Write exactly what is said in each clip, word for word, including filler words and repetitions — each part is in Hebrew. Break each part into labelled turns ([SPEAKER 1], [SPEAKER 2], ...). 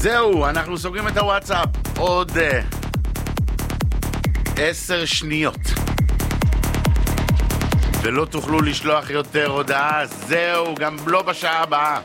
[SPEAKER 1] זהו, אנחנו סוגרים את הוואטסאפ עוד עשר שניות ולא תוכלו לשלוח יותר הודעה. זהו, גם לא בשעה הבאה.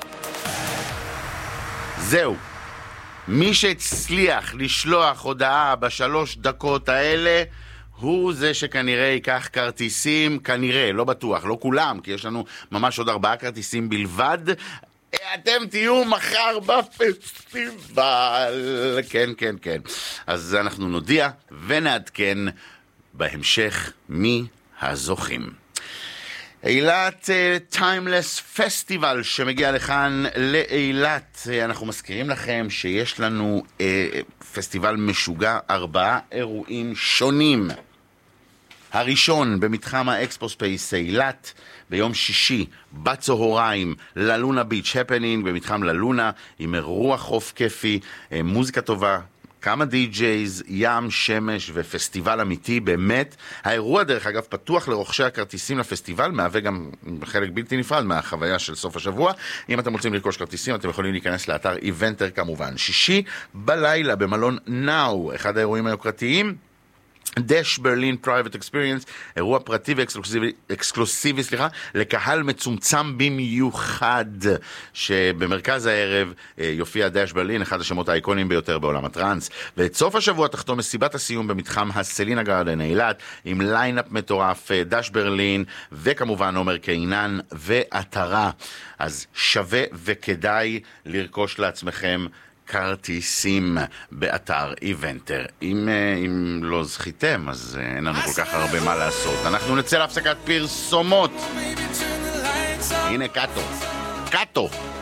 [SPEAKER 1] זהו, מי שהצליח לשלוח הודעה בשלוש דקות האלה הוא זה שכנראה ייקח כרטיסים, כנראה, לא בטוח, לא כולם, כי יש לנו ממש עוד ארבעה כרטיסים בלבד. אתם תהיו מחר בפסטיבל. כן, כן, כן. אז אנחנו נודיע ונעדכן בהמשך מי הזוכים. אילת טיימלס פסטיבל שמגיע לכאן לאילת. אנחנו מזכירים לכם שיש לנו אה, פסטיבל משוגע, ארבעה אירועים שונים. הראשון במתחם האקספו ספייס אילת, ביום שישי בצהריים ללונה ביץ' הפנינג במתחם ללונה, עם אירוח חוף כיפי, מוזיקה טובה, כמה די-ג'ייז, ים, שמש ופסטיבל אמיתי באמת. האירוע דרך אגב פתוח לרוכשי הכרטיסים לפסטיבל, מהווה גם חלק בלתי נפרד מהחוויה של סוף השבוע. אם אתם רוצים לרכוש כרטיסים אתם יכולים להיכנס לאתר איבנטר כמובן. שישי בלילה במלון נאו, אחד האירועים היוקרתיים, דש ברלין פרייבט אקספיריאנס, אירוע פרטי ואקסקלוסיבי, אקסקלוסיבי, סליחה, לקהל מצומצם במיוחד, שבמרכז הערב יופיע דש ברלין, אחד השמות האיקונים ביותר בעולם הטרנס. ואת סוף השבוע תחתום מסיבת הסיום במתחם הסלינה גרדן אילת, עם ליינאפ מטורף, דש ברלין, וכמובן עומר קינן ועטרה. אז שווה וכדאי לרכוש לעצמכם כרטיסים באתר איבנטר. אם, אם לא זכיתם, אז אין לנו כל כך הרבה מה לעשות. אנחנו נצא להפסקת פרסומות. הנה קאטו. קאטו.